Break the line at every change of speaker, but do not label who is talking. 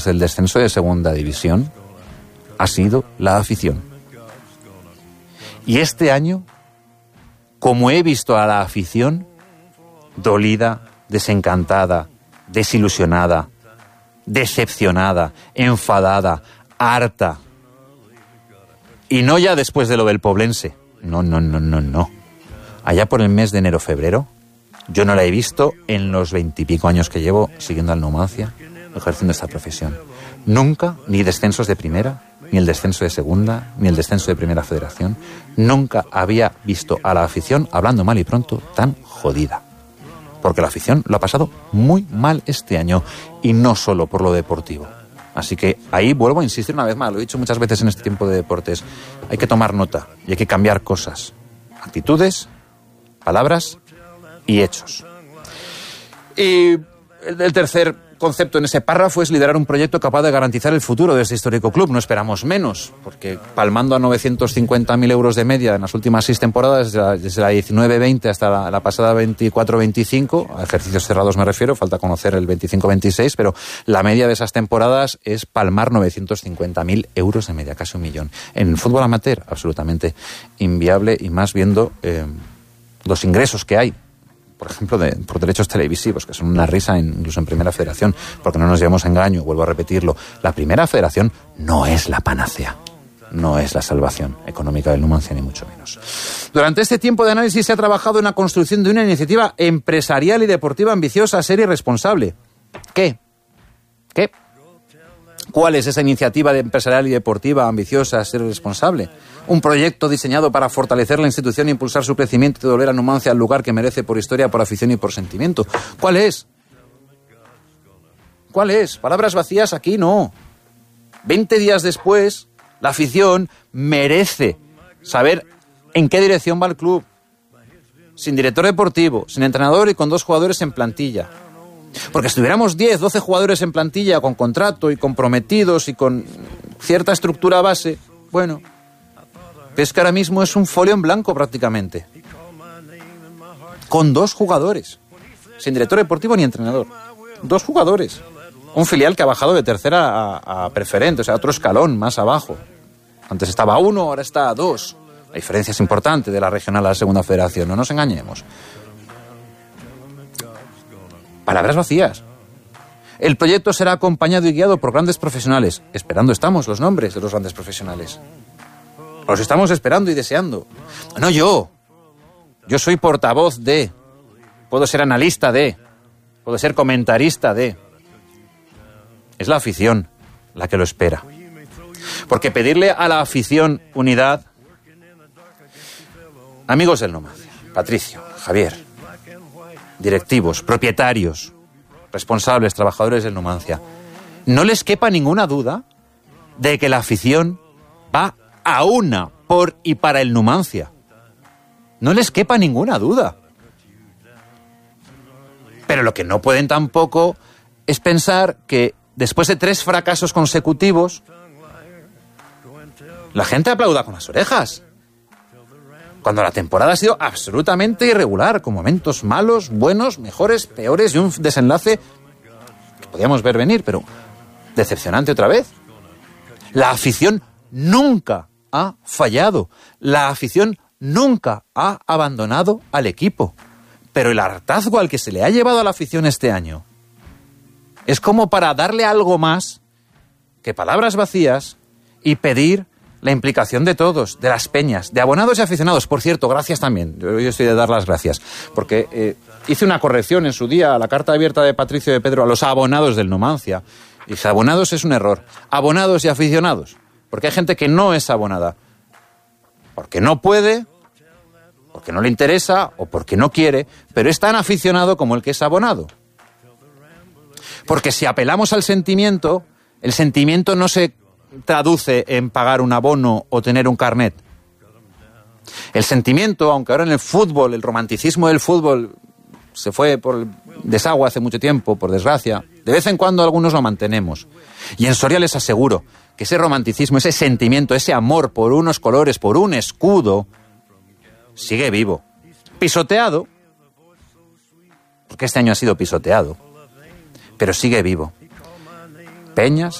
del descenso de segunda división ha sido la afición. Y este año, como he visto a la afición dolida, desencantada, desilusionada, decepcionada, enfadada, harta, y no ya después de lo del Poblense, no. Allá por el mes de enero-febrero, yo no la he visto en los 20 y pico años que llevo siguiendo al Numancia, ejerciendo esta profesión. Nunca, ni descensos de primera, ni el descenso de segunda, ni el descenso de primera federación. Nunca había visto a la afición, hablando mal y pronto, tan jodida. Porque la afición lo ha pasado muy mal este año, y no solo por lo deportivo. Así que ahí vuelvo a insistir una vez más, lo he dicho muchas veces en este tiempo de deportes, hay que tomar nota y hay que cambiar cosas, actitudes, palabras y hechos. Y el tercer concepto en ese párrafo es liderar un proyecto capaz de garantizar el futuro de este histórico club. No esperamos menos, porque palmando a 950.000 euros de media en las últimas 6 temporadas, desde la 19-20 hasta la pasada 24-25, a ejercicios cerrados me refiero, falta conocer el 25-26, pero la media de esas temporadas es palmar 950.000 euros de media, casi 1 millón. En fútbol amateur, absolutamente inviable, y más viendo los ingresos que hay, por ejemplo, por derechos televisivos, que son una risa incluso en Primera Federación, porque no nos llevamos a engaño, vuelvo a repetirlo, la Primera Federación no es la panacea, no es la salvación económica del Numancia, ni mucho menos. Durante este tiempo de análisis se ha trabajado en la construcción de una iniciativa empresarial y deportiva ambiciosa, seria y responsable. ¿Qué? ¿Cuál es esa iniciativa empresarial y deportiva ambiciosa, seria y responsable? Un proyecto diseñado para fortalecer la institución e impulsar su crecimiento y devolver a Numancia al lugar que merece por historia, por afición y por sentimiento. ¿Cuál es? Palabras vacías aquí no. 20 días después, la afición merece saber en qué dirección va el club. Sin director deportivo, sin entrenador y con 2 jugadores en plantilla. Porque si tuviéramos 10, 12 jugadores en plantilla con contrato y comprometidos y con cierta estructura base, bueno, es que ahora mismo es un folio en blanco prácticamente. Con 2 jugadores, sin director deportivo ni entrenador. 2 jugadores. Un filial que ha bajado de tercera a preferente, o sea, otro escalón más abajo. Antes estaba 1, ahora está 2. La diferencia es importante de la regional a la segunda federación, no nos engañemos. Palabras vacías. El proyecto será acompañado y guiado por grandes profesionales. Esperando estamos los nombres de los grandes profesionales. Los estamos esperando y deseando. No yo. Yo soy portavoz de. Puedo ser analista de. Puedo ser comentarista de. Es la afición la que lo espera. Porque pedirle a la afición unidad... Amigos del Numancia, Patricio, Javier, directivos, propietarios, responsables, trabajadores del Numancia, no les quepa ninguna duda de que la afición va a una por y para el Numancia. No les quepa ninguna duda. Pero lo que no pueden tampoco es pensar que después de 3 fracasos consecutivos, la gente aplauda con las orejas. Cuando la temporada ha sido absolutamente irregular, con momentos malos, buenos, mejores, peores y un desenlace que podíamos ver venir, pero decepcionante otra vez. La afición nunca ha fallado. La afición nunca ha abandonado al equipo. Pero el hartazgo al que se le ha llevado a la afición este año es como para darle algo más que palabras vacías y pedir la implicación de todos, de las peñas, de abonados y aficionados. Por cierto, gracias también. Yo estoy de dar las gracias. Porque hice una corrección en su día a la carta abierta de Patricio de Pedro a los abonados del Numancia. Dije, abonados es un error. Abonados y aficionados. Porque hay gente que no es abonada. Porque no puede, porque no le interesa o porque no quiere, pero es tan aficionado como el que es abonado. Porque si apelamos al sentimiento, el sentimiento no se traduce en pagar un abono o tener un carnet. El sentimiento, aunque ahora en el fútbol, el romanticismo del fútbol se fue por el desagüe hace mucho tiempo, por desgracia, de vez en cuando algunos lo mantenemos. Y en Soria les aseguro que ese romanticismo, ese sentimiento, ese amor por unos colores, por un escudo, sigue vivo. Pisoteado, porque este año ha sido pisoteado, pero sigue vivo. peñas